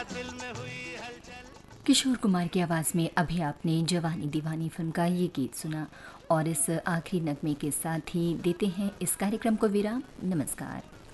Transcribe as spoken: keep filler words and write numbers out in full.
किशोर कुमार की आवाज़ में अभी आपने जवानी दीवानी फिल्म का ये गीत सुना और इस आखिरी नगमे के साथ ही देते हैं इस कार्यक्रम को विराम। नमस्कार।